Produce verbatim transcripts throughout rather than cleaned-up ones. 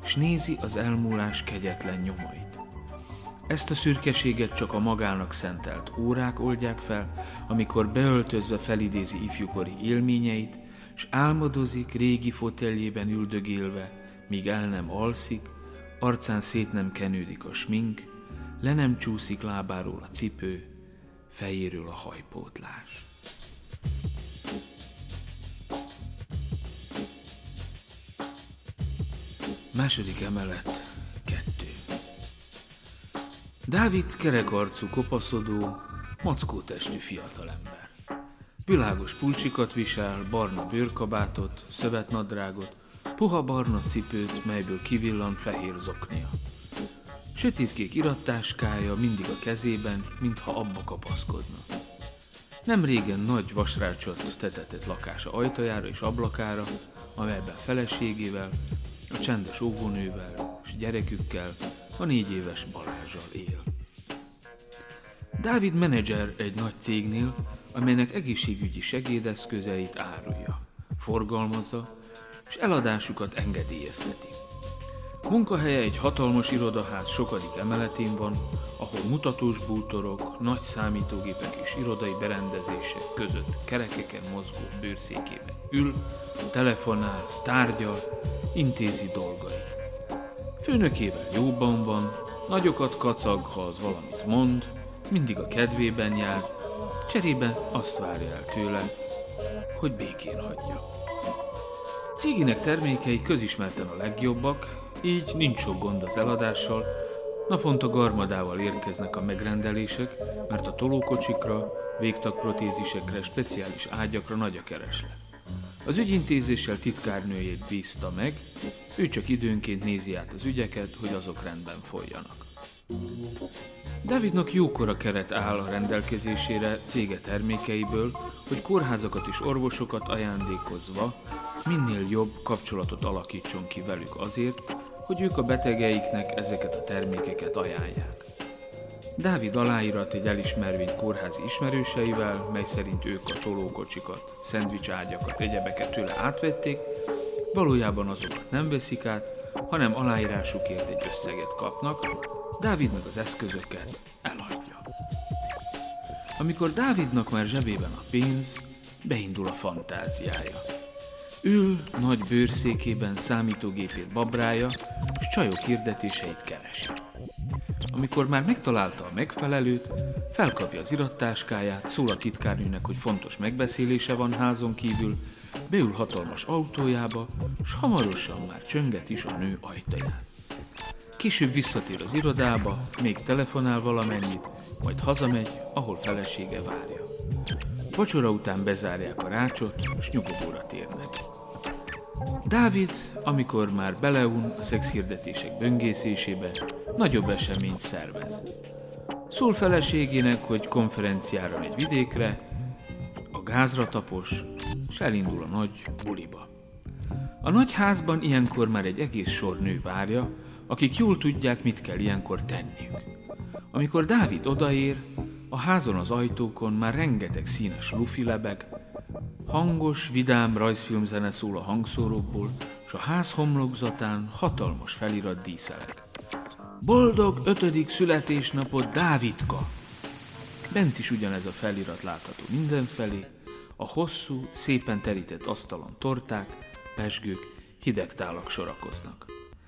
s nézi az elmúlás kegyetlen nyomait. Ezt a szürkeséget csak a magának szentelt órák oldják fel, amikor beöltözve felidézi ifjúkori élményeit, s álmodozik régi foteljében üldögélve, míg el nem alszik, arcán szét nem kenődik a smink, le nem csúszik lábáról a cipő, fejéről a hajpótlás. Második emelet, kettő. Dávid kerekarcú, kopaszodó, mackótestű fiatalember. Világos pulcsikat visel, barna bőrkabátot, szövetnadrágot, puha barna cipőt, melyből kivillan fehér zoknia. Sötétkék irattáskája mindig a kezében, mintha abba kapaszkodna. Nem régen nagy vasrácsot tetetett lakása ajtajára és ablakára, amelyben feleségével, a csendes óvónővel és gyerekükkel, a négy éves Balázsal él. Dávid menedzser egy nagy cégnél, amelynek egészségügyi segédeszközeit árulja, forgalmazza, és eladásukat engedélyezteti. Munkahelye egy hatalmas irodaház sokadik emeletén van, ahol mutatós bútorok, nagy számítógépek és irodai berendezések között kerekeken mozgó bőrszékében ül, telefonál, tárgyal, intézi dolgait. Főnökével jóban van, nagyokat kacag, ha az valamit mond, mindig a kedvében jár, cserébe azt várja el tőle, hogy békén hagyja. Cégének termékei közismerten a legjobbak, így nincs sok gond az eladással, naponta garmadával érkeznek a megrendelések, mert a tolókocsikra, végtagprotézisekre, speciális ágyakra nagy a kereslet. Az ügyintézéssel titkárnőjét bízta meg, ő csak időnként nézi át az ügyeket, hogy azok rendben folyjanak. Dávidnak jókora keret áll a rendelkezésére cége termékeiből, hogy kórházakat és orvosokat ajándékozva minél jobb kapcsolatot alakítson ki velük azért, hogy ők a betegeiknek ezeket a termékeket ajánlják. Dávid aláírat egy elismervényt kórházi ismerőseivel, mely szerint ők a tolókocsikat, szendvicságyakat, egyebeket tőle átvették, valójában azokat nem veszik át, hanem aláírásukért egy összeget kapnak, Dávid meg az eszközöket eladja. Amikor Dávidnak már zsebében a pénz, beindul a fantáziája. Ül nagy bőrszékében, számítógépét babrája, és csajok hirdetéseit keresi. Amikor már megtalálta a megfelelőt, felkapja az irattáskáját, szól a titkárnőnek, hogy fontos megbeszélése van házon kívül, beül hatalmas autójába, s hamarosan már csönget is a nő ajtaján. Később visszatér az irodába, még telefonál valamennyit, majd hazamegy, ahol felesége várja. Vacsora után bezárják a rácsot, és nyugodóra térnek. Dávid, amikor már beleun a szexhirdetések böngészésébe, nagyobb eseményt szervez. Szól feleségének, hogy konferenciára megy vidékre, a gázra tapos, és elindul a nagy buliba. A nagy házban ilyenkor már egy egész sor nő várja, akik jól tudják, mit kell ilyenkor tenniük. Amikor Dávid odaér, a házon az ajtókon már rengeteg színes lufi lebeg, hangos, vidám rajzfilmzene szól a hangszórókból, s a ház homlokzatán hatalmas felirat díszeleg. Boldog ötödik születésnapot, Dávidka! Bent is ugyanez a felirat látható mindenfelé, a hosszú, szépen terített asztalon torták, pezsgők, hideg tálak sorakoznak.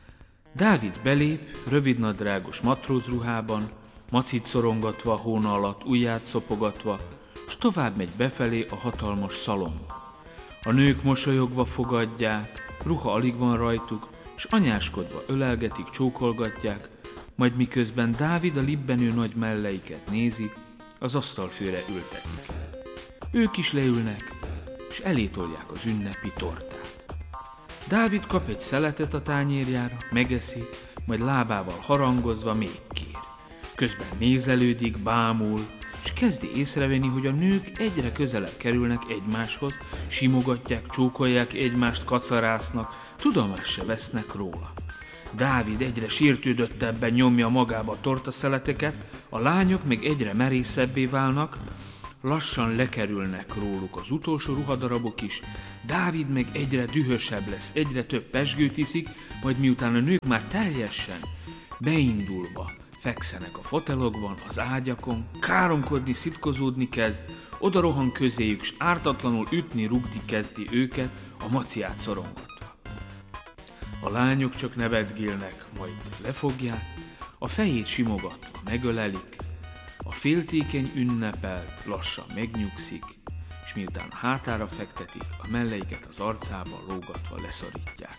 Dávid belép, rövidnadrágos matrózruhában, macit szorongatva a hóna alatt, ujját szopogatva, s tovább megy befelé a hatalmas szalonba. A nők mosolyogva fogadják, ruha alig van rajtuk, s anyáskodva ölelgetik, csókolgatják, majd miközben Dávid a libbenő nagy melleiket nézi, az asztalfőre ültetik. Ők is leülnek, és elétolják az ünnepi tortát. Dávid kap egy szeletet a tányérjára, megeszi, majd lábával harangozva még kér. Közben nézelődik, bámul, és kezdi észrevenni, hogy a nők egyre közelebb kerülnek egymáshoz, simogatják, csókolják egymást, kacarásznak, tudomást se vesznek róla. Dávid egyre sértődöttebben nyomja magába a tortaszeleteket, a lányok meg egyre merészebbé válnak, lassan lekerülnek róluk az utolsó ruhadarabok is, Dávid meg egyre dühösebb lesz, egyre több pezsgőt iszik, majd miután a nők már teljesen beindulva fekszenek a fotelokban, az ágyakon, káromkodni, szitkozódni kezd, oda rohan közéjük, s ártatlanul ütni, rugni kezdi őket, a maciát szorongatva. A lányok csak nevetgélnek, majd lefogják, a fejét simogatva megölelik, a féltékeny ünnepelt lassan megnyugszik, és miután a hátára fektetik, a melleiket az arcába lógatva leszorítják.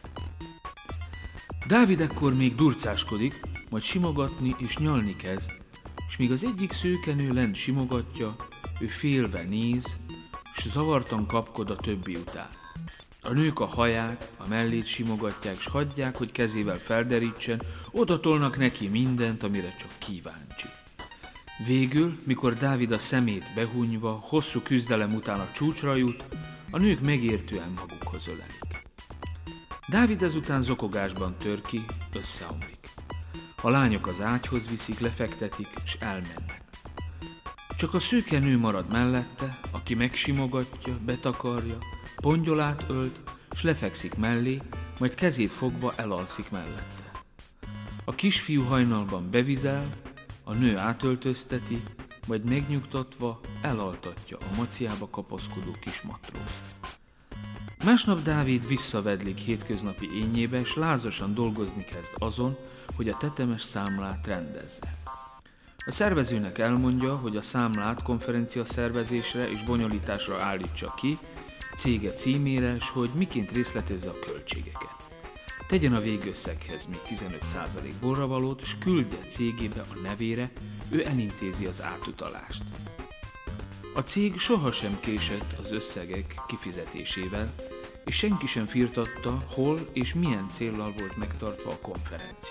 Dávid ekkor még durcáskodik, majd simogatni és nyalni kezd, és míg az egyik szőkenő lent simogatja, ő félve néz, s zavartan kapkod a többi után. A nők a haját, a mellét simogatják, s hagyják, hogy kezével felderítsen, odatolnak neki mindent, amire csak kíváncsi. Végül, mikor Dávid a szemét behunyva, hosszú küzdelem után a csúcsra jut, a nők megértően magukhoz ölelik. Dávid ezután zokogásban tör ki, összeomlik. A lányok az ágyhoz viszik, lefektetik, és elmennek. Csak a szőke nő marad mellette, aki megsimogatja, betakarja, pongyolát ölt, s lefekszik mellé, majd kezét fogva elalszik mellette. A kisfiú hajnalban bevizel, a nő átöltözteti, majd megnyugtatva elaltatja a maciába kapaszkodó kis matrózt. Másnap Dávid visszavedlik hétköznapi énjébe, és lázasan dolgozni kezd azon, hogy a tetemes számlát rendezze. A szervezőnek elmondja, hogy a számlát konferencia szervezésre és bonyolításra állítsa ki, cége címére, és hogy miként részletezze a költségeket. Tegyen a végösszeghez még tizenöt százalék borravalót, és küldje cégébe a nevére, ő elintézi az átutalást. A cég sohasem késett az összegek kifizetésével, és senki sem firtatta, hol és milyen céllal volt megtartva a konferencia.